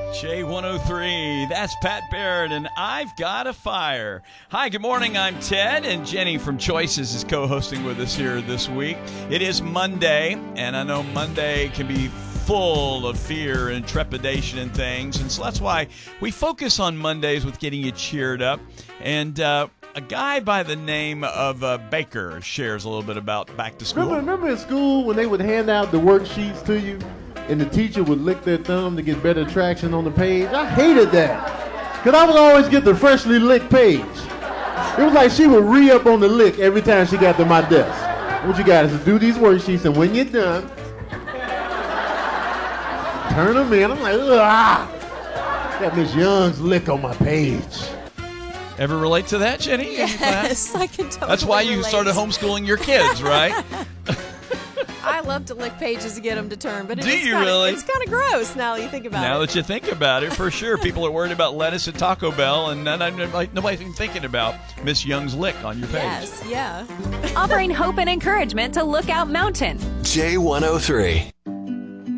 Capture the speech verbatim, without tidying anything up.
J one oh three, that's Pat Barrett, and I've Got a Fire. Hi, good morning, I'm Ted, and Jenny from Choices is co-hosting with us here this week. It is Monday, and I know Monday can be full of fear and trepidation and things, and so that's why we focus on Mondays with getting you cheered up. And uh, a guy by the name of uh, Baker shares a little bit about back to school. Remember, remember in school when they would hand out the worksheets to you? And the teacher would lick their thumb to get better traction on the page. I hated that. Because I would always get the freshly licked page. It was like she would re-up on the lick every time she got to my desk. What you got is to do these worksheets, and when you're done, turn them in. I'm like, ah, got Miss Young's lick on my page. Ever relate to that, Jenny? Yes, I can totally That's why you relate. started homeschooling your kids, right? I love to lick pages to get them to turn, but it Do is you kinda, really? It's kind of gross now that you think about Now it. that you think about it, for sure, people are worried about lettuce at Taco Bell, and none, like, nobody's even thinking about Miss Young's lick on your page. Yes, yeah. Offering hope and encouragement to Lookout Mountain. J one oh three.